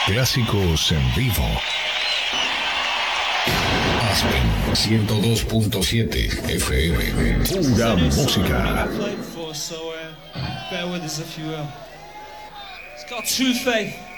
Clásicos en vivo. Aspen 102.7 FM. Pura música. Bear with us if you will. It's got true faith.